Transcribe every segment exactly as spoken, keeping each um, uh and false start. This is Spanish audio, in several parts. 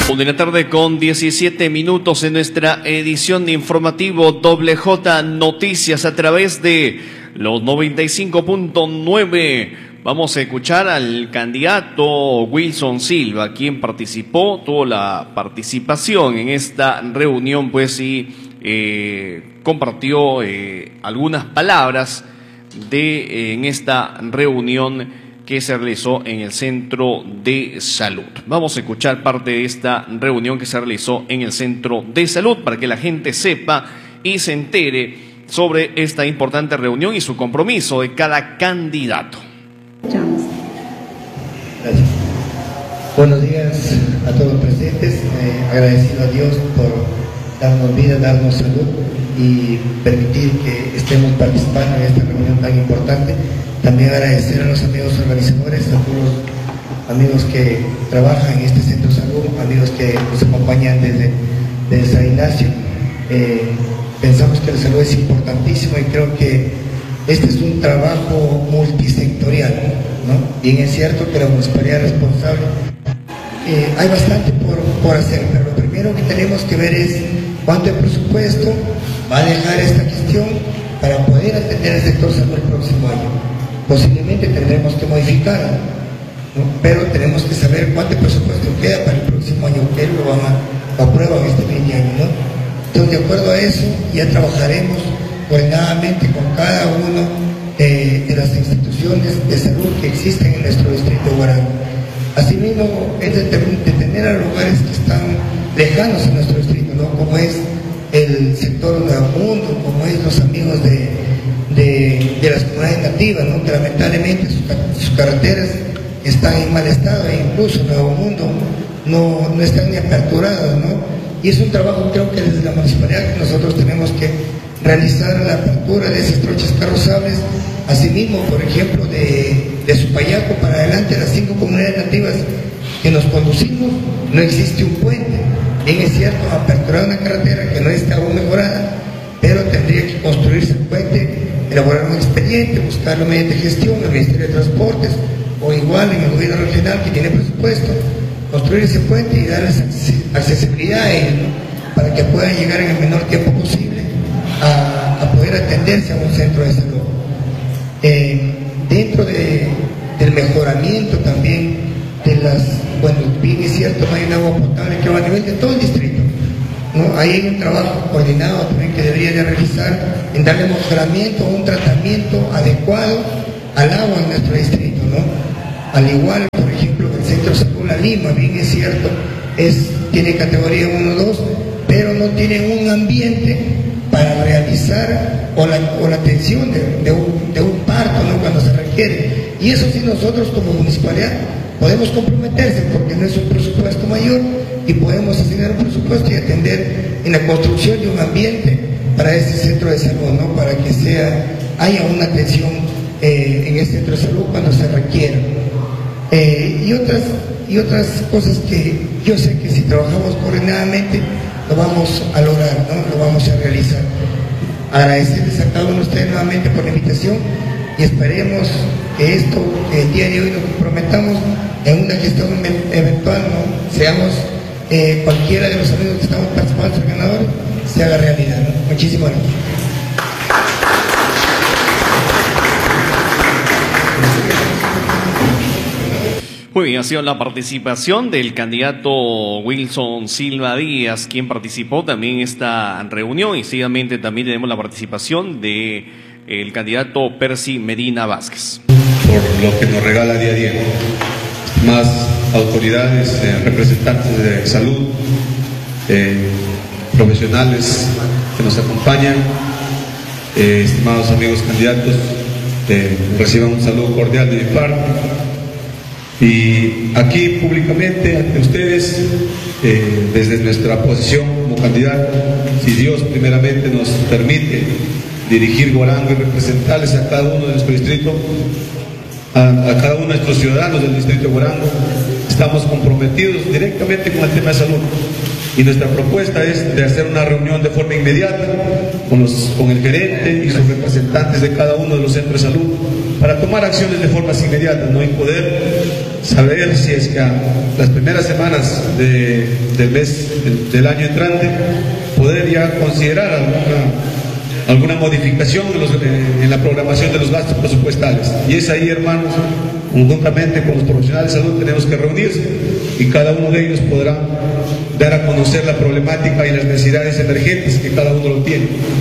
Una de la tarde con diecisiete minutos en nuestra edición de informativo Doble J Noticias a través de los noventa y cinco punto nueve. Vamos a escuchar al candidato Wilson Silva, quien participó, tuvo la participación en esta reunión, pues, y eh, compartió eh, algunas palabras de eh, en esta reunión que se realizó en el Centro de Salud. Vamos a escuchar parte de esta reunión que se realizó en el Centro de Salud para que la gente sepa y se entere sobre esta importante reunión y su compromiso de cada candidato. Gracias. Buenos días a todos los presentes. Eh, agradecido a Dios por darnos vida, darnos salud y permitir que estemos participando en esta reunión tan importante. También agradecer a los amigos organizadores, a todos los amigos que trabajan en este centro de salud, amigos que nos acompañan desde, desde San Ignacio. Eh, pensamos que la salud es importantísima y creo que este es un trabajo multisectorial, ¿no? Bien es cierto que la municipalidad es responsable. Eh, hay bastante por, por hacer, pero lo primero que tenemos que ver es cuánto de presupuesto va a dejar esta gestión para poder atender el sector salud el próximo año. Posiblemente tendremos que modificarlo, ¿no? Pero tenemos que saber cuánto presupuesto queda para el próximo año, que lo van a aprobar este fin de año, ¿no? Entonces, de acuerdo a eso, ya trabajaremos coordinadamente con cada uno de, de las instituciones de salud que existen en nuestro distrito de Guarango. Asimismo, es de, de tener a lugares que están lejanos en nuestro distrito, ¿no? Como es el sector Nuevo Mundo, como es los amigos de, de, de las comunidades nativas, ¿no? Que lamentablemente sus, sus carreteras están en mal estado e incluso Nuevo Mundo no, no están ni aperturadas, ¿no? Y es un trabajo, creo que desde la municipalidad que nosotros tenemos que realizar la apertura de esas trochas carrozables. Asimismo, por ejemplo, de, de Supayaco para adelante, las cinco comunidades nativas que nos conducimos, no existe un puente. Bien es cierto, aperturar una carretera que no está aún mejorada, pero tendría que construirse el puente, elaborar un expediente, buscarlo mediante gestión en el Ministerio de Transportes o igual en el gobierno regional que tiene presupuesto, construir ese puente y darles accesibilidad a ellos, ¿no? Para que puedan llegar en el menor tiempo posible a, a poder atenderse a un centro de salud. Eh, dentro de, del mejoramiento también de las, bueno, bien es cierto, no hay un agua potable que va a nivel de todo el distrito, ¿no? Ahí hay un trabajo coordinado también que debería de realizar en darle mejoramiento, un tratamiento adecuado al agua en nuestro distrito, ¿no? Al igual, por ejemplo, el centro de salud La Lima, bien es cierto, es, tiene categoría uno dos, pero no tiene un ambiente para realizar o la, o la atención de, de, un, de un parto, ¿no? Cuando se requiere. Y eso sí nosotros como municipalidad podemos comprometerse porque no es un presupuesto mayor y podemos asignar un presupuesto y atender en la construcción de un ambiente para este centro de salud, ¿no? Para que sea, haya una atención eh, en este centro de salud cuando se requiera. Eh, y, otras, y otras cosas que yo sé que si trabajamos coordinadamente lo vamos a lograr, ¿no? Lo vamos a realizar. Agradecerles a cada uno de ustedes nuevamente por la invitación y esperemos que esto, que el día de hoy nos comprometamos en una gestión eventual, ¿no? Seamos eh, cualquiera de los amigos que estamos participando, los ganadores, se haga realidad, ¿no? Muchísimas gracias. Muy bien, ha sido la participación del candidato Wilson Silva Díaz, quien participó también en esta reunión, y seguidamente también tenemos la participación de el candidato Percy Medina Vázquez. Por lo que nos regala día a día. Más autoridades, eh, representantes de salud, eh, profesionales que nos acompañan, eh, estimados amigos candidatos, eh, reciban un saludo cordial de mi parte. Y aquí públicamente ante ustedes, eh, desde nuestra posición como candidato, si Dios primeramente nos permite dirigir Guarango y representarles a cada uno de nuestro distrito, a, a cada uno de nuestros ciudadanos del distrito de Guarango, estamos comprometidos directamente con el tema de salud. Y nuestra propuesta es de hacer una reunión de forma inmediata con, los, con el gerente y sus representantes de cada uno de los centros de salud para tomar acciones de formas inmediatas, ¿no? Y poder saber si es que a las primeras semanas de, del mes del, del año entrante poder ya considerar alguna, alguna modificación en, los, en la programación de los gastos presupuestales. Y es ahí, hermanos, conjuntamente con los profesionales de salud tenemos que reunirse y cada uno de ellos podrá dar a conocer la problemática y las necesidades emergentes que cada uno lo tiene.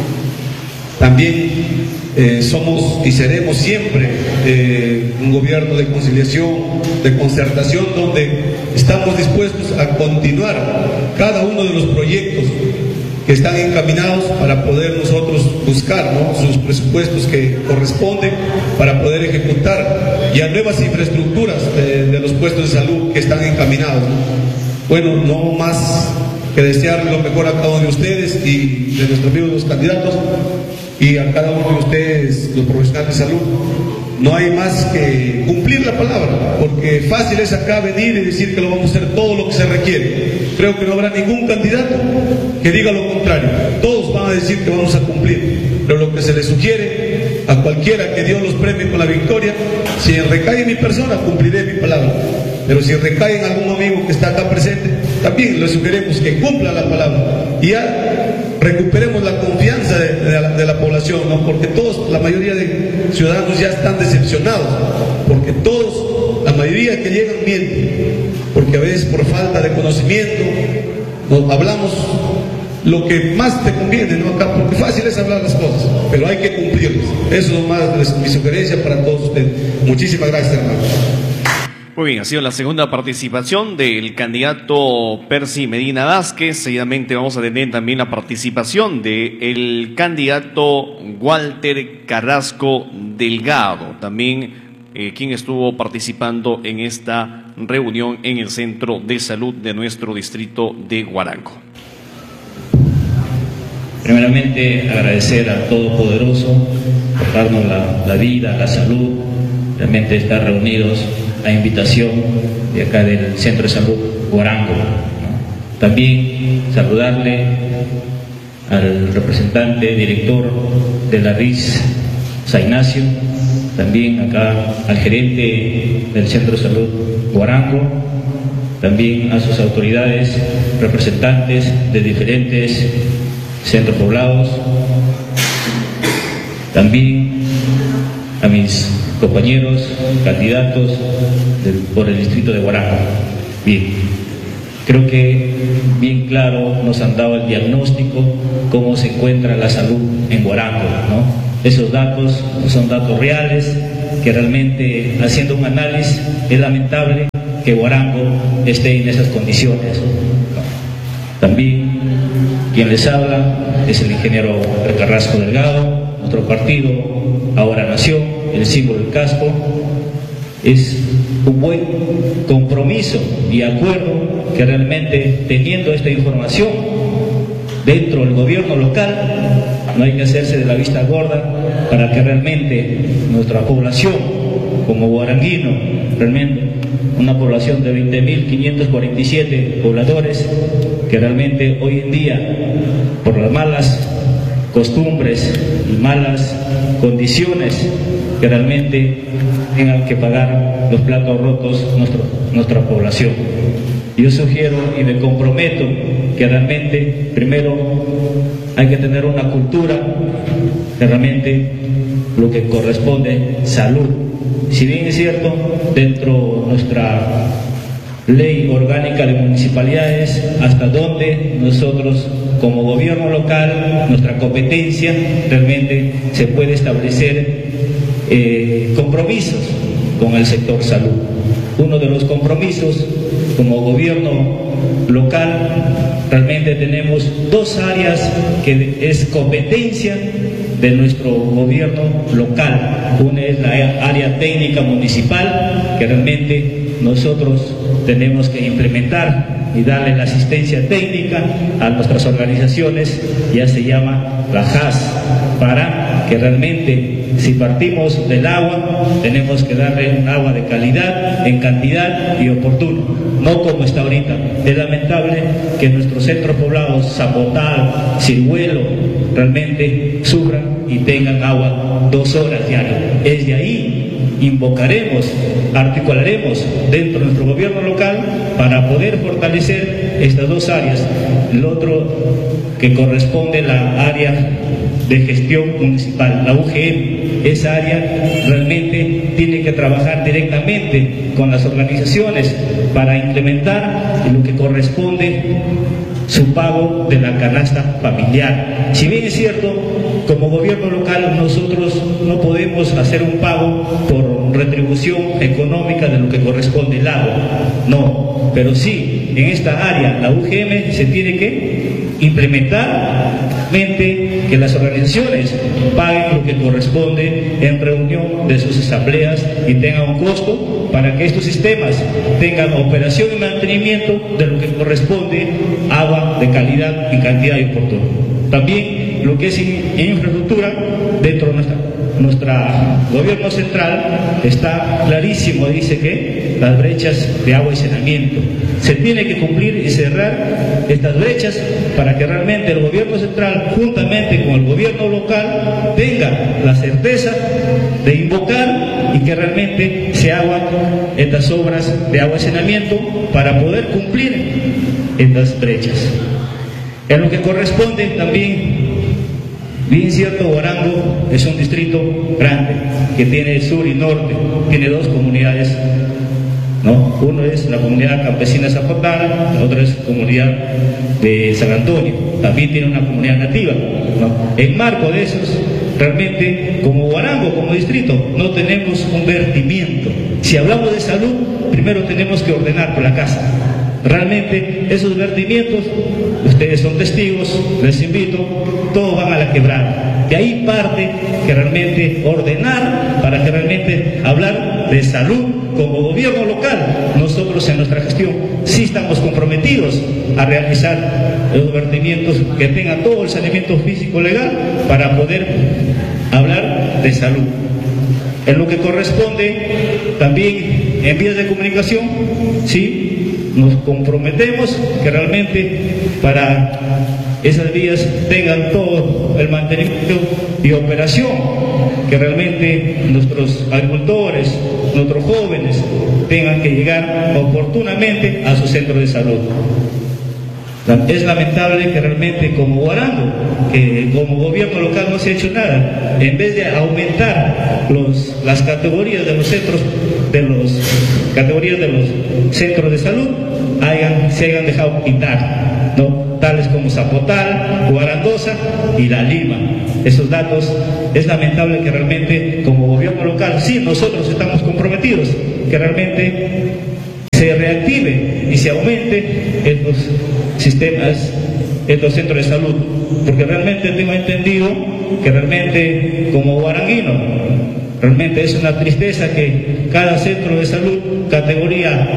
También eh, somos y seremos siempre eh, un gobierno de conciliación, de concertación, donde estamos dispuestos a continuar cada uno de los proyectos que están encaminados para poder nosotros buscar, ¿no?, sus presupuestos que corresponden para poder ejecutar ya nuevas infraestructuras de, de los puestos de salud que están encaminados, ¿no? Bueno, no más que desearle lo mejor a cada uno de ustedes y de nuestros amigos los candidatos y a cada uno de ustedes, los profesionales de salud. No hay más que cumplir la palabra, porque fácil es acá venir y decir que lo vamos a hacer todo lo que se requiere. Creo que no habrá ningún candidato que diga lo contrario. Todos van a decir que vamos a cumplir, pero lo que se le sugiere a cualquiera que Dios los premie con la victoria, si recae en mi persona, cumpliré mi palabra. Pero si recae en algún amigo que está acá presente, también le sugerimos que cumpla la palabra y ya recuperemos la confianza de, de, la, de la población, ¿no? Porque todos, la mayoría de ciudadanos ya están decepcionados, porque todos, la mayoría que llegan mienten, porque a veces por falta de conocimiento nos hablamos lo que más te conviene, ¿no? Acá, porque fácil es hablar las cosas, pero hay que cumplirlas. Eso es más mi sugerencia para todos ustedes. Muchísimas gracias, hermano. Muy bien, ha sido la segunda participación del candidato Percy Medina Vázquez. Seguidamente vamos a tener también la participación del candidato Walter Carrasco Delgado, también eh, quien estuvo participando en esta reunión en el Centro de Salud de nuestro distrito de Guarango. Primeramente, agradecer al Todopoderoso por darnos la, la vida, la salud, realmente estar reunidos a invitación de acá del Centro de Salud Guarango, ¿no? También saludarle al representante director de la R I S, San Ignacio, también acá al gerente del Centro de Salud Guarango, también a sus autoridades, representantes de diferentes centros poblados, también a mis compañeros candidatos del, por el distrito de Guarango. Bien, creo que bien claro nos han dado el diagnóstico cómo se encuentra la salud en Guarango, ¿no? Esos datos son datos reales que realmente, haciendo un análisis, es lamentable que Guarango esté en esas condiciones, ¿no? También quien les habla es el ingeniero Carrasco Delgado. Nuestro partido, Ahora Nación, el símbolo del casco, es un buen compromiso y acuerdo que realmente, teniendo esta información dentro del gobierno local, no hay que hacerse de la vista gorda para que realmente nuestra población, como guaranguino, realmente una población de veinte mil quinientos cuarenta y siete pobladores, que realmente hoy en día, por las malas costumbres y malas condiciones, que realmente tengan que pagar los platos rotos nuestro, nuestra población. Yo sugiero y me comprometo que realmente primero hay que tener una cultura que realmente lo que corresponde, salud. Si bien es cierto, dentro de nuestra ley orgánica de municipalidades, hasta donde nosotros como gobierno local, nuestra competencia, realmente se puede establecer eh, compromisos con el sector salud. Uno de los compromisos como gobierno local, realmente tenemos dos áreas que es competencia de nuestro gobierno local. Una es la área técnica municipal, que realmente nosotros tenemos que implementar y darle la asistencia técnica a nuestras organizaciones, ya se llama la J A S, para que realmente, si partimos del agua, tenemos que darle un agua de calidad, en cantidad y oportuno, no como está ahorita. Es lamentable que nuestros centros poblados, Zapotal, Ciruelo, realmente sufran y tengan agua dos horas diarias. Es de ahí invocaremos, articularemos dentro de nuestro gobierno local para poder fortalecer estas dos áreas. El otro que corresponde a la área de gestión municipal, la U G M. Esa área realmente tiene que trabajar directamente con las organizaciones para implementar lo que corresponde su pago de la canasta familiar. Si bien es cierto, como gobierno local nosotros no podemos hacer un pago por retribución económica de lo que corresponde el agua, no, pero sí, en esta área, la U G M, se tiene que implementar que las organizaciones paguen lo que corresponde en reunión de sus asambleas y tengan un costo para que estos sistemas tengan operación y mantenimiento de lo que corresponde agua de calidad y cantidad y oportuna. También lo que es infraestructura dentro de nuestra, nuestra gobierno central está clarísimo, dice que las brechas de agua y saneamiento se tiene que cumplir y cerrar estas brechas para que realmente el gobierno central juntamente con el gobierno local tenga la certeza de invocar y que realmente se hagan estas obras de agua y saneamiento para poder cumplir estas brechas. En lo que corresponde también, bien cierto, Huarango es un distrito grande que tiene sur y norte, tiene dos comunidades, ¿no? Uno es la comunidad campesina zapotana, la otra es la comunidad de San Antonio, también tiene una comunidad nativa, ¿no? En marco de esos, realmente como Huarango, como distrito, no tenemos un vertimiento. Si hablamos de salud, primero tenemos que ordenar por la casa. Realmente esos vertimientos, ustedes son testigos, les invito, todos van a la quebrada. De ahí parte que realmente ordenar para que realmente hablar de salud como gobierno local. Nosotros en nuestra gestión sí estamos comprometidos a realizar los vertimientos que tengan todo el saneamiento físico legal para poder hablar de salud. En lo que corresponde también en vías de comunicación, sí, nos comprometemos que realmente para esas vías tengan todo el mantenimiento y operación, que realmente nuestros agricultores, nuestros jóvenes tengan que llegar oportunamente a su centro de salud. Es lamentable que realmente como Huarango, que como gobierno local no se ha hecho nada, en vez de aumentar los, las categorías de los centros de los categorías de los centros de salud, hayan, se hayan dejado quitar, ¿no? Tales como Zapotal, Huarandosa y La Lima. Esos datos, es lamentable que realmente como gobierno local, sí, nosotros estamos comprometidos, que realmente se reactive y se aumente estos sistemas, estos centros de salud, porque realmente tengo entendido que realmente como huaranguino, realmente es una tristeza que cada centro de salud categoría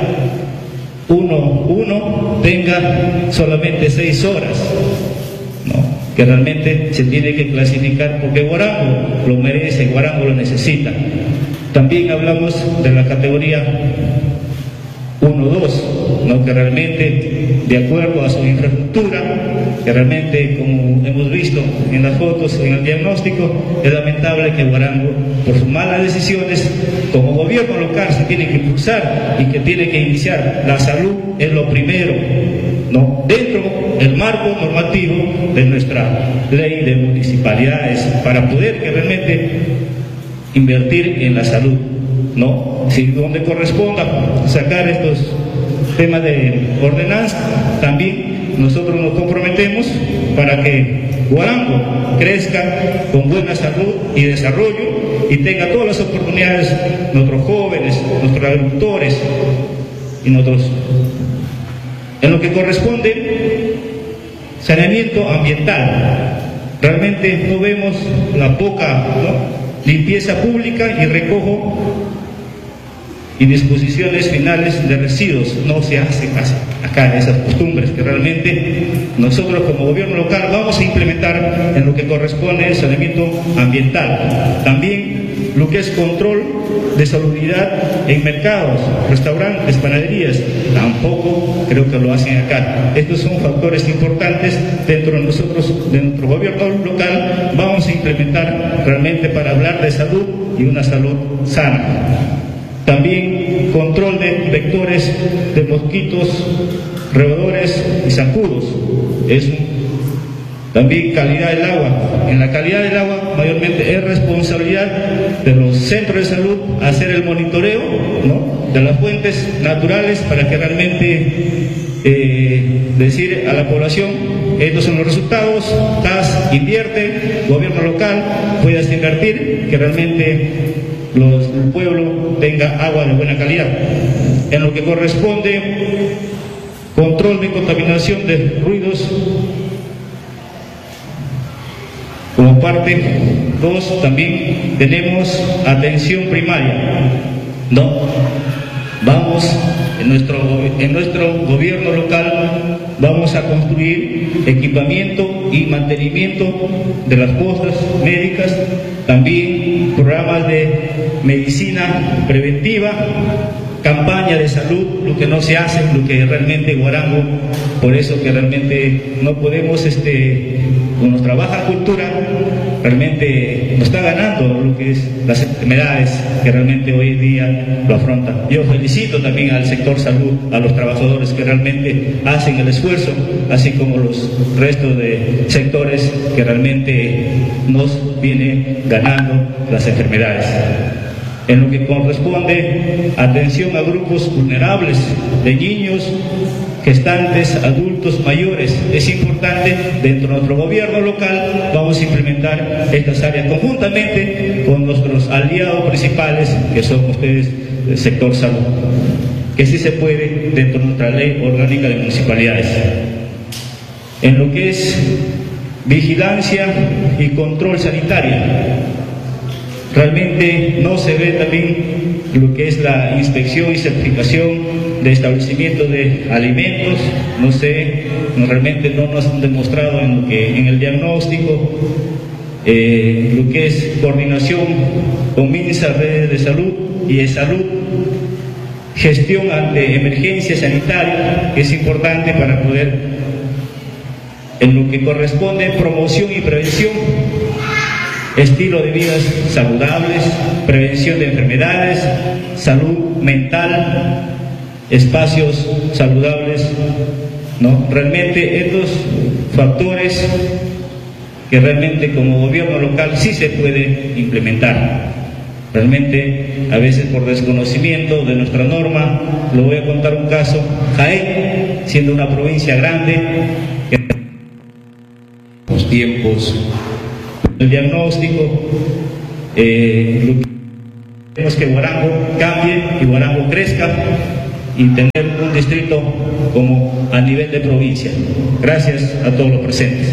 uno tenga solamente seis horas, ¿no? Que realmente se tiene que clasificar porque Huarango lo merece, Huarango lo necesita. También hablamos de la categoría uno dos, ¿no? Que realmente, de acuerdo a su infraestructura, que realmente, como hemos visto en las fotos, en el diagnóstico, es lamentable que Huarango, por sus malas decisiones, como gobierno local se tiene que impulsar y que tiene que iniciar la salud, es lo primero, ¿no? Dentro del marco normativo de nuestra ley de municipalidades, para poder que realmente invertir en la salud, ¿no? Si donde corresponda sacar estos temas de ordenanza, también nosotros nos comprometemos para que Huarango crezca con buena salud y desarrollo y tenga todas las oportunidades, nuestros jóvenes, nuestros agricultores y nosotros. En lo que corresponde saneamiento ambiental, realmente no vemos la poca, ¿no?, limpieza pública y recojo y disposiciones finales de residuos. No se hace acá esas costumbres que realmente nosotros como gobierno local vamos a implementar en lo que corresponde al saneamiento ambiental. También lo que es control de salubridad en mercados, restaurantes, panaderías, tampoco creo que lo hacen acá. Estos son factores importantes dentro de nosotros, de nuestro gobierno local. Vamos a implementar realmente para hablar de salud y una salud sana. También control de vectores de mosquitos, roedores y zancudos. Es un También calidad del agua. En la calidad del agua mayormente es responsabilidad de los centros de salud hacer el monitoreo, ¿no?, de las fuentes naturales para que realmente eh, decir a la población, estos son los resultados, T A S invierte, gobierno local puedas invertir, que realmente los, el pueblo tenga agua de buena calidad. En lo que corresponde control de contaminación de ruidos, como parte dos, también tenemos atención primaria, ¿no? Vamos, en nuestro, en nuestro gobierno local, vamos a construir equipamiento y mantenimiento de las postas médicas, también programas de medicina preventiva, campaña de salud, lo que no se hace, lo que realmente Guarango, por eso que realmente no podemos, este, con nuestra baja cultura, realmente nos está ganando lo que es las enfermedades que realmente hoy en día lo afrontan. Yo felicito también al sector salud, a los trabajadores que realmente hacen el esfuerzo, así como los restos de sectores que realmente nos vienen ganando las enfermedades. En lo que corresponde atención a grupos vulnerables de niños, gestantes, adultos mayores, es importante dentro de nuestro gobierno local. Vamos a implementar estas áreas conjuntamente con nuestros aliados principales, que son ustedes del sector salud, que sí se puede dentro de nuestra ley orgánica de municipalidades. En lo que es vigilancia y control sanitario, realmente no se ve también lo que es la inspección y certificación de establecimiento de alimentos. No sé, no, realmente no nos han demostrado en, lo que, en el diagnóstico, eh, lo que es coordinación con MINSA, redes de salud y de salud, gestión ante emergencia sanitaria, que es importante para poder, en lo que corresponde promoción y prevención, estilo de vidas saludables, prevención de enfermedades, salud mental, espacios saludables, ¿no? Realmente estos factores que realmente como gobierno local sí se puede implementar. Realmente a veces por desconocimiento de nuestra norma, lo voy a contar un caso, Jaén, siendo una provincia grande, en los tiempos, el diagnóstico, eh, lo que queremos que Guarango cambie y Guarango crezca y tener un distrito como a nivel de provincia. Gracias a todos los presentes.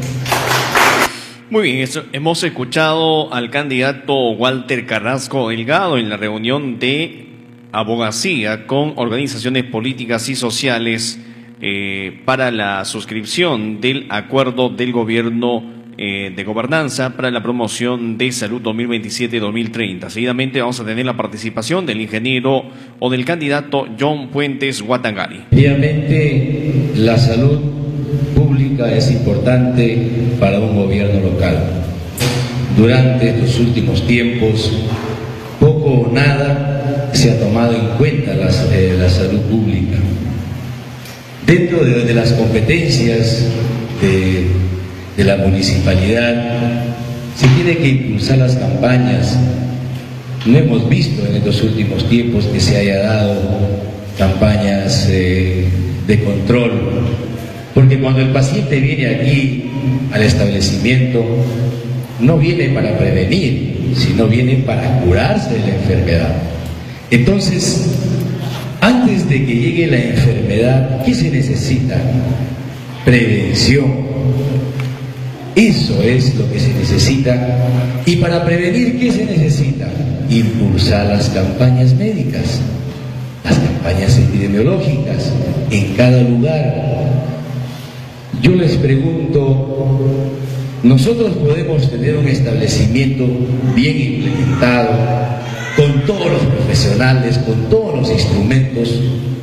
Muy bien, eso, hemos escuchado al candidato Walter Carrasco Delgado en la reunión de abogacía con organizaciones políticas y sociales eh, para la suscripción del acuerdo del gobierno Eh, de gobernanza para la promoción de salud dos mil veintisiete dos mil treinta. Seguidamente vamos a tener la participación del ingeniero o del candidato John Puentes Guatangari. Obviamente la salud pública es importante para un gobierno local. Durante los últimos tiempos, poco o nada se ha tomado en cuenta la, eh, la salud pública. Dentro de, de las competencias de de la municipalidad, se tiene que impulsar las campañas. No hemos visto en estos últimos tiempos que se haya dado campañas eh, de control, porque cuando el paciente viene aquí al establecimiento, no viene para prevenir, sino viene para curarse de la enfermedad. Entonces, antes de que llegue la enfermedad, ¿qué se necesita? Prevención. Eso es lo que se necesita. Y para prevenir, ¿qué se necesita? Impulsar las campañas médicas, las campañas epidemiológicas en cada lugar. Yo les pregunto, nosotros podemos tener un establecimiento bien implementado, con todos los profesionales, con todos los instrumentos,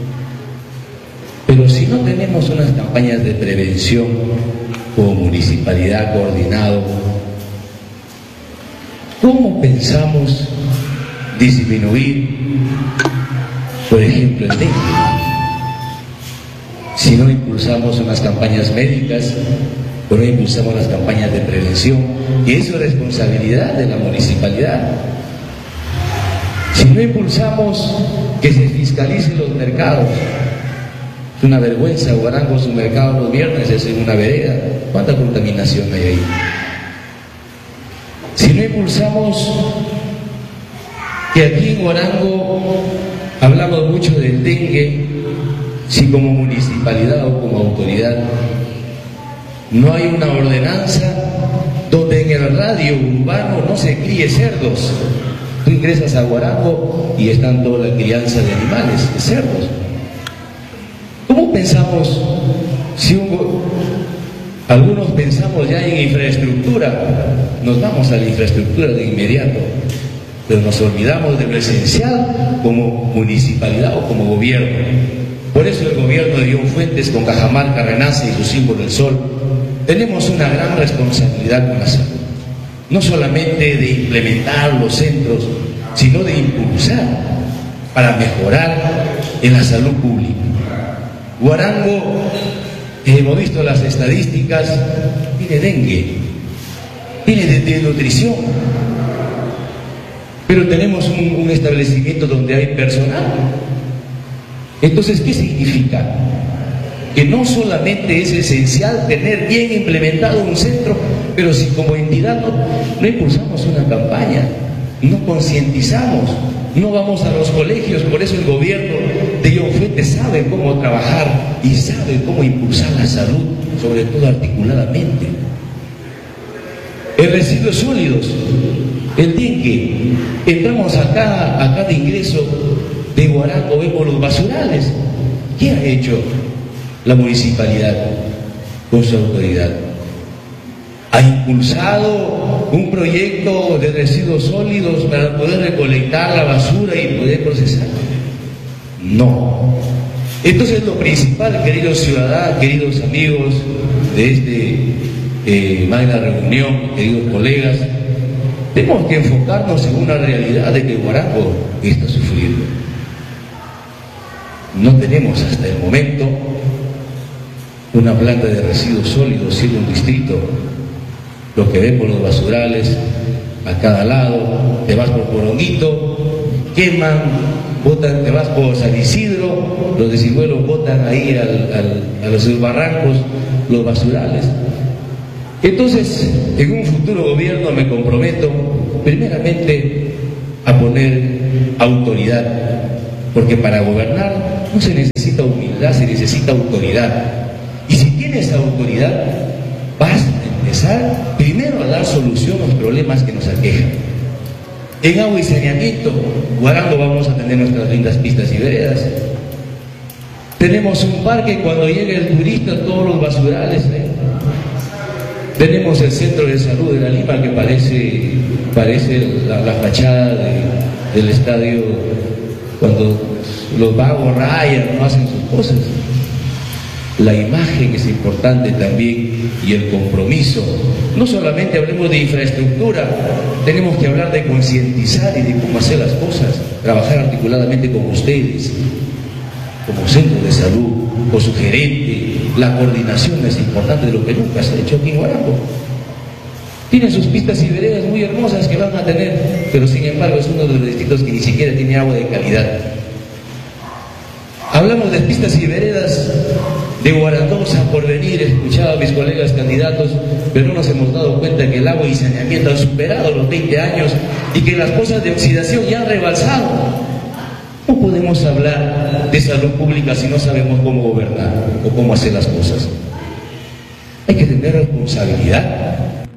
pero si no tenemos unas campañas de prevención como municipalidad coordinado, ¿cómo pensamos disminuir, por ejemplo, el dengue? Si no impulsamos unas campañas médicas, o no impulsamos las campañas de prevención, que eso es responsabilidad de la municipalidad. Si no impulsamos que se fiscalicen los mercados, es una vergüenza. Huarango, su mercado los viernes es en una vereda. ¿Cuánta contaminación hay ahí? Si no impulsamos que aquí en Huarango hablamos mucho del dengue, si como municipalidad o como autoridad no hay una ordenanza donde en el radio urbano no se críe cerdos. Tú ingresas a Huarango y están toda la crianza de animales, de cerdos. ¿Cómo pensamos? Si un, algunos pensamos ya en infraestructura, nos vamos a la infraestructura de inmediato, pero nos olvidamos de lo esencial como municipalidad o como gobierno. Por eso el gobierno de John Fuentes, con Cajamarca, Renace y su símbolo del sol, tenemos una gran responsabilidad con la salud. No solamente de implementar los centros, sino de impulsar para mejorar en la salud pública. Huarango, hemos visto las estadísticas, tiene dengue, tiene desnutrición, pero tenemos un, un establecimiento donde hay personal. Entonces, ¿qué significa? Que no solamente es esencial tener bien implementado un centro, pero si como entidad no, no impulsamos una campaña, no concientizamos, no vamos a los colegios. Por eso el gobierno de John Fuentes sabe cómo trabajar y sabe cómo impulsar la salud, sobre todo articuladamente. En residuos sólidos, el dengue, entramos acá, acá de ingreso de Huarango, vemos los basurales. ¿Qué ha hecho la municipalidad con su autoridad? ¿Ha impulsado un proyecto de residuos sólidos para poder recolectar la basura y poder procesarla? No. Entonces lo principal, queridos ciudadanos, queridos amigos de este eh, magna reunión, queridos colegas, tenemos que enfocarnos en una realidad de que Huarango está sufriendo. No tenemos hasta el momento una planta de residuos sólidos, siendo un distrito. Lo que vemos los basurales a cada lado, te vas por Poronguito, queman, botan, te vas por San Isidro, los de Ciruelo botan ahí al, al, a los barrancos los basurales. Entonces, en un futuro gobierno me comprometo primeramente a poner autoridad, porque para gobernar no se necesita humildad, se necesita autoridad. Y si tienes autoridad, vas a empezar primero a dar solución a los problemas que nos aquejan. En agua y saneamiento, Huarango vamos a tener nuestras lindas pistas y veredas. Tenemos un parque, cuando llegue el turista, todos los basurales, ¿eh? Tenemos el centro de salud de la Lima, que parece, parece la, la fachada de, del estadio cuando los vagos rayan, no hacen sus cosas. La imagen es importante también y el compromiso. No solamente hablemos de infraestructura, tenemos que hablar de concientizar y de cómo hacer las cosas, trabajar articuladamente con ustedes, como centro de salud, o su gerente. La coordinación es importante, de lo que nunca se ha hecho aquí en Huarango. Tienen sus pistas y veredas muy hermosas que van a tener, pero sin embargo es uno de los distritos que ni siquiera tiene agua de calidad. Hablamos de pistas y veredas de Huarandosa, por venir, escuchaba a mis colegas candidatos, pero no nos hemos dado cuenta que el agua y saneamiento han superado los veinte años y que las cosas de oxidación ya han rebalsado. ¿Cómo podemos hablar de salud pública si no sabemos cómo gobernar o cómo hacer las cosas? Hay que tener responsabilidad.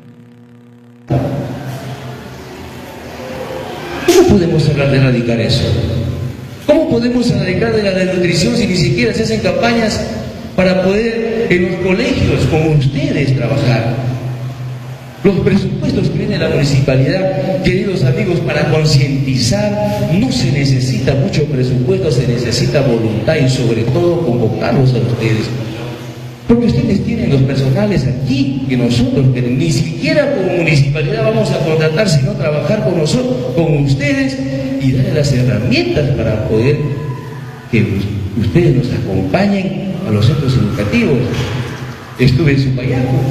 ¿Cómo podemos hablar de erradicar eso? ¿Cómo podemos erradicar de la desnutrición si ni siquiera se hacen campañas para poder en los colegios como ustedes trabajar? Los presupuestos que viene la municipalidad, queridos amigos, para concientizar no se necesita mucho presupuesto, se necesita voluntad y sobre todo convocarlos a ustedes. Porque ustedes tienen los personales aquí que nosotros, que ni siquiera como municipalidad vamos a contratar, sino trabajar con nosotros, con ustedes y darles las herramientas para poder que ustedes nos acompañen a los centros educativos. Estuve en Supayaco.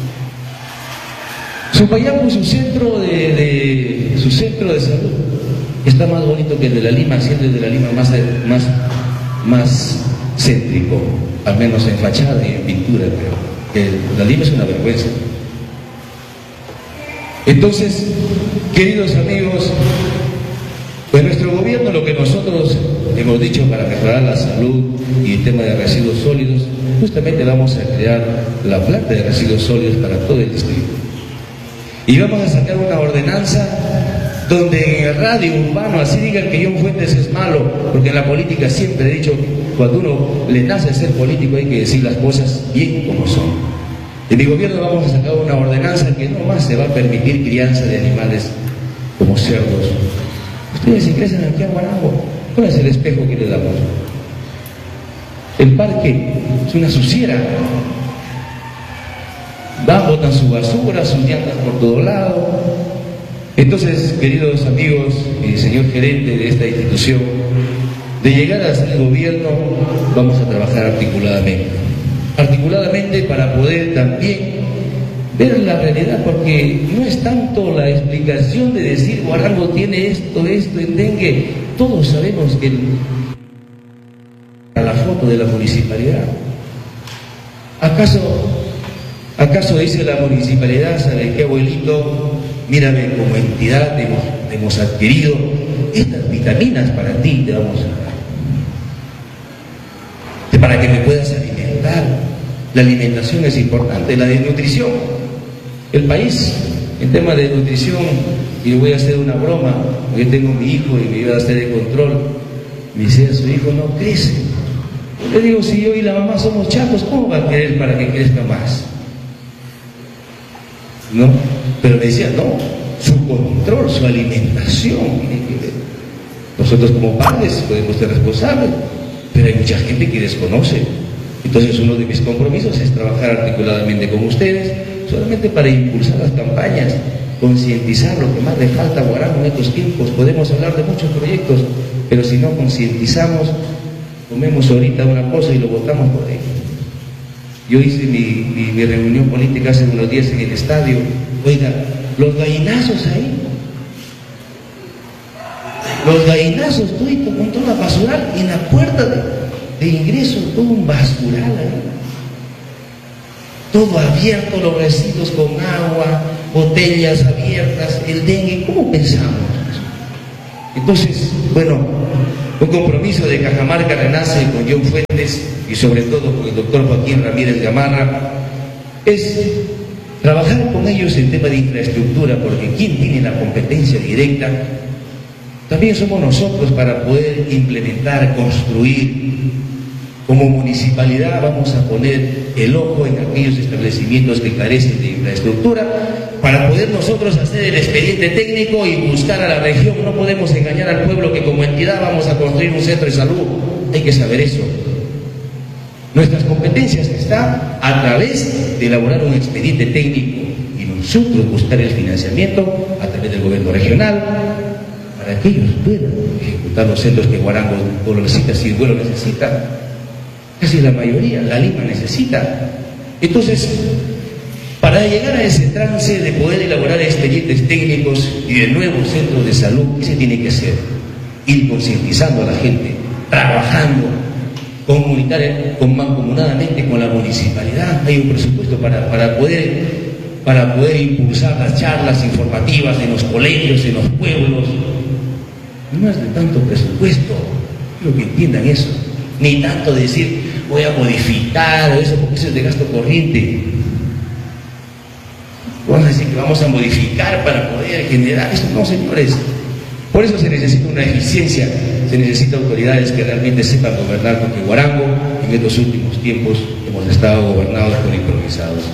Supayaco es su centro de, de, su centro de salud. Está más bonito que el de La Lima, siendo el de La Lima más, más, más céntrico, al menos en fachada y en pintura, pero el, La Lima es una vergüenza. Entonces, queridos amigos, pues nuestro gobierno, lo que nosotros hemos dicho para mejorar la salud y el tema de residuos sólidos, justamente vamos a crear la planta de residuos sólidos para todo el distrito. Y vamos a sacar una ordenanza donde en el radio urbano así digan que John Fuentes es malo, porque en la política siempre he dicho, cuando uno le nace ser político hay que decir las cosas bien como son. En mi gobierno vamos a sacar una ordenanza que no más se va a permitir crianza de animales como cerdos. Ustedes ingresan aquí a Guarango, ¿cuál es el espejo que le damos? El parque es una suciera. Van, botan su basura, sus llantas por todo lado. Entonces, queridos amigos y señor gerente de esta institución, de llegar a ser gobierno, vamos a trabajar articuladamente. Articuladamente para poder también ver la realidad, porque no es tanto la explicación de decir Guarango tiene esto, esto, en dengue. Todos sabemos que el, a la foto de la municipalidad. ¿Acaso, acaso dice la municipalidad, sabe qué abuelito, mírame, como entidad hemos, hemos adquirido estas vitaminas para ti, te vamos a dar, para que me puedas alimentar? La alimentación es importante, la desnutrición. El país, en tema de nutrición, y le voy a hacer una broma, yo tengo mi hijo y me iba a hacer el control, me dice, su hijo no crece. Yo le digo, si yo y la mamá somos chatos, ¿cómo va a querer para que crezca más? ¿No? Pero me decía, no, su control, su alimentación. Nosotros como padres podemos ser responsables, pero hay mucha gente que desconoce. Entonces uno de mis compromisos es trabajar articuladamente con ustedes, solamente para impulsar las campañas, concientizar lo que más le falta a Guarango en estos tiempos. Podemos hablar de muchos proyectos, pero si no concientizamos, comemos ahorita una cosa y lo votamos por ahí. Yo hice mi, mi, mi reunión política hace unos días en el estadio. Oiga, los gallinazos ahí, los gallinazos, todo con toda la basural, y en la puerta de, de ingreso, todo un basural ahí. Todo abierto, los residuos con agua, botellas abiertas, el dengue. ¿Cómo pensamos? Entonces, bueno, un compromiso de Cajamarca Renace con John Fuentes y sobre todo con el doctor Joaquín Ramírez Gamarra es trabajar con ellos en tema de infraestructura, porque quien tiene la competencia directa también somos nosotros para poder implementar, construir. Como municipalidad vamos a poner el ojo en aquellos establecimientos que carecen de infraestructura para poder nosotros hacer el expediente técnico y buscar a la región. No podemos engañar al pueblo que como entidad vamos a construir un centro de salud. Hay que saber eso. Nuestras competencias están a través de elaborar un expediente técnico y nosotros buscar el financiamiento a través del gobierno regional para que ellos puedan ejecutar los centros que Guarango lo necesita, si el pueblo necesita. Casi la mayoría, La Lima necesita. Entonces, para llegar a ese trance de poder elaborar expedientes técnicos y de nuevos centros de salud, ¿qué se tiene que hacer? Ir concientizando a la gente, trabajando, comunicar con, mancomunadamente con la municipalidad. Hay un presupuesto para, para, poder, para poder impulsar las charlas informativas en los colegios, en los pueblos. No es de tanto presupuesto, quiero que entiendan eso. Ni tanto decir, voy a modificar o eso, porque eso es de gasto corriente. Vamos a decir que vamos a modificar para poder generar eso. No, señores. Por eso se necesita una eficiencia, se necesitan autoridades que realmente sepan gobernar, porque Guarango en estos últimos tiempos hemos estado gobernados por improvisados.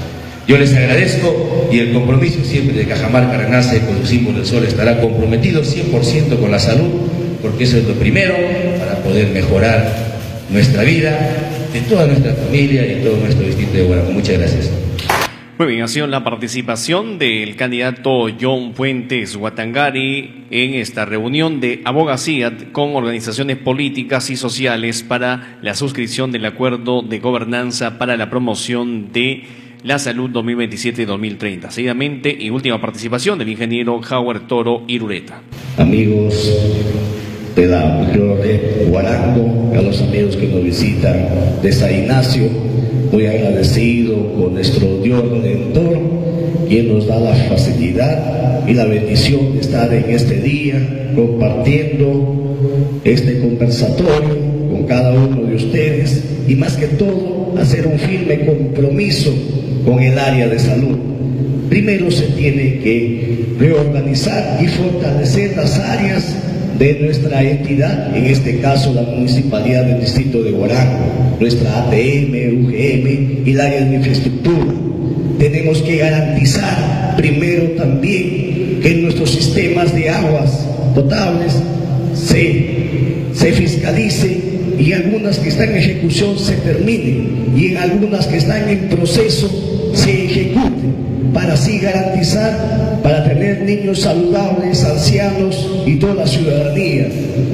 Yo les agradezco y el compromiso siempre de Cajamarca Renace con los símbolos del sol estará comprometido cien por ciento con la salud, porque eso es lo primero para poder mejorar nuestra vida, de toda nuestra familia y todo nuestro distrito de Huarango. Muchas gracias. Muy bien, ha sido la participación del candidato John Fuentes Watangari en esta reunión de abogacía con organizaciones políticas y sociales para la suscripción del acuerdo de gobernanza para la promoción de la salud dos mil veintisiete dos mil treinta. Seguidamente, y última participación del ingeniero Howard Toro Irureta. Amigos de la región de Huarango, a los amigos que nos visitan de San Ignacio, muy agradecido con nuestro Dios Redentor, quien nos da la facilidad y la bendición de estar en este día compartiendo este conversatorio con cada uno de ustedes y más que todo hacer un firme compromiso con el área de salud. Primero se tiene que reorganizar y fortalecer las áreas de nuestra entidad, en este caso la Municipalidad del Distrito de Huarango, nuestra A T M, U G M y el área de infraestructura. Tenemos que garantizar primero también que nuestros sistemas de aguas potables se, se fiscalicen y algunas que están en ejecución se terminen y en algunas que están en proceso se ejecuten, para así garantizar, para tener niños saludables, ancianos y toda la ciudadanía.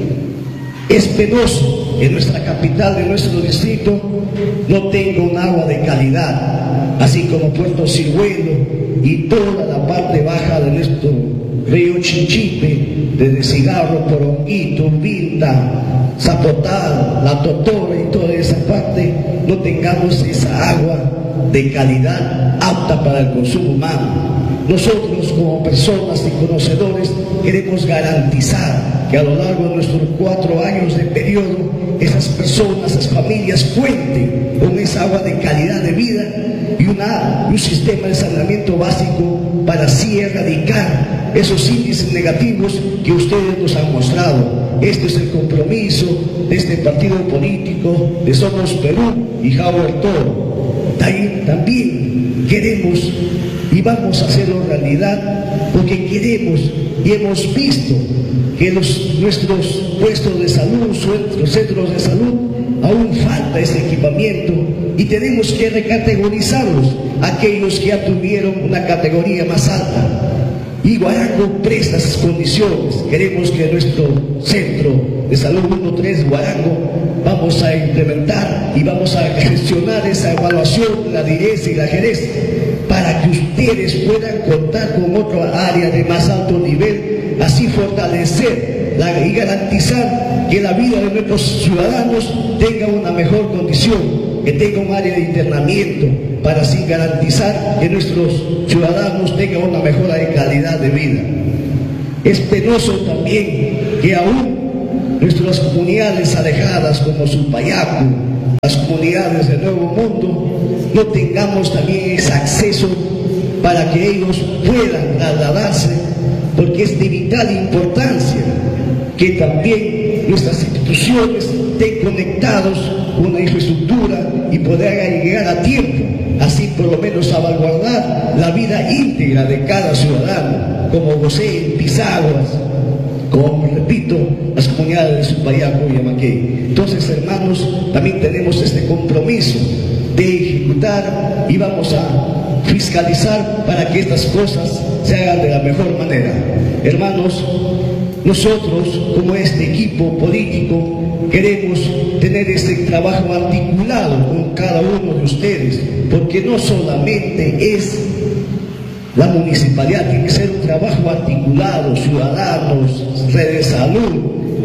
Es penoso que en nuestra capital, de nuestro distrito, no tenga un agua de calidad, así como Puerto Ciruelo y toda la parte baja de nuestro río Chinchipe, desde Cigarro, Poronguito, Vinda, Zapotal, La Totora y toda esa parte, no tengamos esa agua de calidad apta para el consumo humano. Nosotros como personas y conocedores queremos garantizar que a lo largo de nuestros cuatro años de periodo esas personas, esas familias cuenten con esa agua de calidad de vida y una, un sistema de saneamiento básico para así erradicar esos índices negativos que ustedes nos han mostrado. Este es el compromiso de este partido político de Somos Perú y Howard Toro. También queremos y vamos a hacerlo realidad porque queremos y hemos visto que los, nuestros puestos de salud, nuestros centros de salud, aún falta ese equipamiento y tenemos que recategorizarlos, aquellos que ya tuvieron una categoría más alta. Y Huarango presta esas condiciones. Queremos que nuestro centro de salud uno tres Huarango vamos a implementar y vamos a gestionar esa evaluación de la DIRES y la GERES para que ustedes puedan contar con otra área de más alto nivel, así fortalecer la, y garantizar que la vida de nuestros ciudadanos tenga una mejor condición, que tenga un área de internamiento, para así garantizar que nuestros ciudadanos tengan una mejora de calidad de vida. Es penoso también que aún nuestras comunidades alejadas como Supayacu, las comunidades del Nuevo Mundo, no tengamos también ese acceso para que ellos puedan trasladarse, porque es de vital importancia que también nuestras instituciones estén conectados con la infraestructura y poder llegar a tiempo, así por lo menos salvaguardar la vida íntegra de cada ciudadano, como José, Pisaguas, como repito, las comunidades de Supayacu y Amaqué. Entonces, hermanos, también tenemos este compromiso de ejecutar y vamos a fiscalizar para que estas cosas se hagan de la mejor manera. Hermanos, nosotros como este equipo político queremos tener este trabajo articulado con cada uno de ustedes, porque no solamente es la municipalidad, tiene que ser un trabajo articulado, ciudadanos, redes de salud,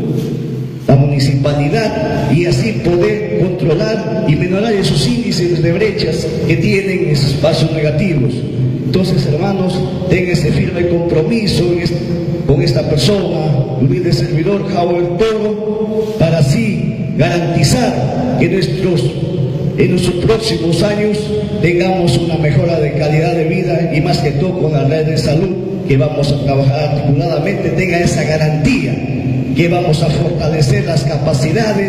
la municipalidad, y así poder controlar y minorar esos índices de brechas que tienen esos espacios negativos. Entonces, hermanos, tengan este firme compromiso con esta persona, humilde servidor Howard Toro, para así garantizar que nuestros, en nuestros próximos años tengamos una mejora de calidad de vida y más que todo con la red de salud que vamos a trabajar articuladamente, tenga esa garantía que vamos a fortalecer las capacidades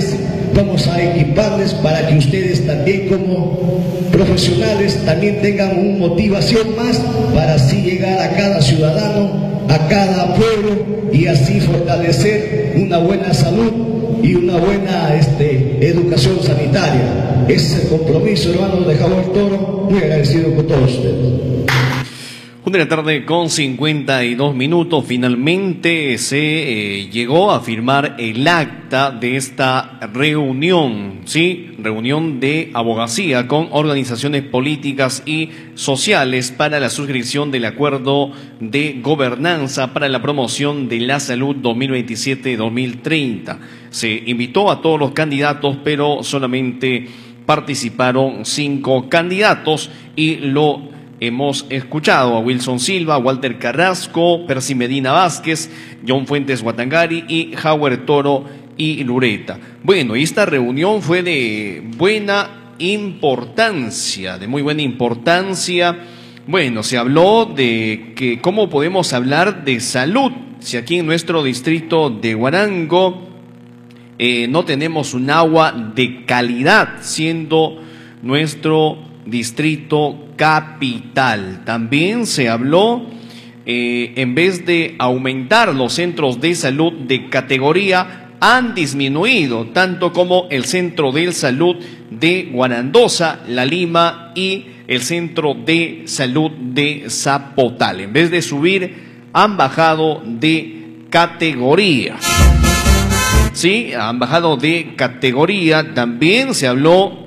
vamos a equiparles para que ustedes también como profesionales también tengan una motivación más para así llegar a cada ciudadano, a cada pueblo y así fortalecer una buena salud y una buena este, educación sanitaria. Ese es el compromiso, hermanos de Jaguar Toro. Muy agradecido con todos ustedes. Una de la tarde con cincuenta y dos minutos, finalmente se eh, llegó a firmar el acta de esta reunión, ¿sí? Reunión de abogacía con organizaciones políticas y sociales para la suscripción del acuerdo de gobernanza para la promoción de la salud dos mil veintisiete dos mil treinta. Se invitó a todos los candidatos, pero solamente participaron cinco candidatos y lo hemos escuchado a Wilson Silva, Walter Carrasco, Percy Medina Vázquez, John Fuentes Guatangari y Jaguar Toro y Lureta. Bueno, y esta reunión fue de buena importancia, de muy buena importancia. Bueno, se habló de que cómo podemos hablar de salud si aquí en nuestro distrito de Huarango eh, no tenemos un agua de calidad, siendo nuestro distrito capital. También se habló, eh, en vez de aumentar los centros de salud de categoría, han disminuido, tanto como el Centro de Salud de Guarandosa, La Lima y el Centro de Salud de Zapotal. En vez de subir, han bajado de categoría. Sí, han bajado de categoría. También se habló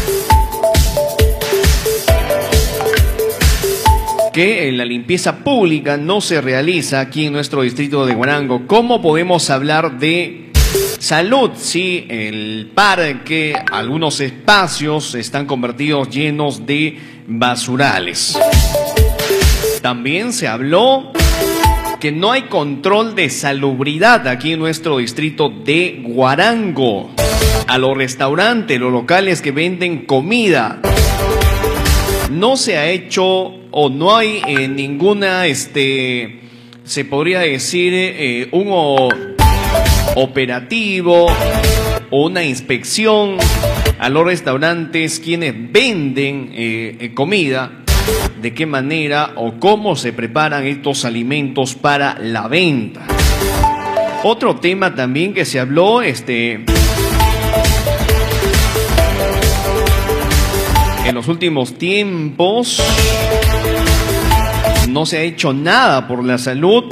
que la limpieza pública no se realiza aquí en nuestro distrito de Huarango. ¿Cómo podemos hablar de salud si el parque, algunos espacios están convertidos llenos de basurales? También se habló que no hay control de salubridad aquí en nuestro distrito de Huarango. A los restaurantes, los locales que venden comida, no se ha hecho o no hay eh, ninguna, este, se podría decir, eh, un o, operativo o una inspección a los restaurantes quienes venden eh, eh, comida, de qué manera o cómo se preparan estos alimentos para la venta. Otro tema también que se habló, este... en los últimos tiempos no se ha hecho nada por la salud.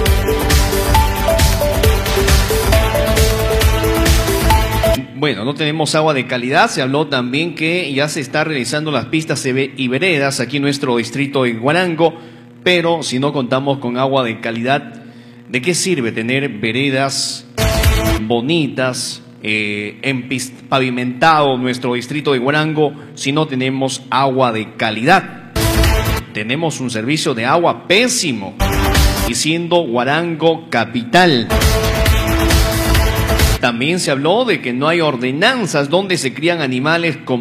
Bueno, no tenemos agua de calidad. Se habló también que ya se está realizando las pistas y veredas aquí en nuestro distrito de Huarango, pero si no contamos con agua de calidad, ¿de qué sirve tener veredas bonitas, Eh, pavimentado nuestro distrito de Huarango si no tenemos agua de calidad? Tenemos un servicio de agua pésimo y siendo Huarango capital. También se habló de que no hay ordenanzas donde se crían animales como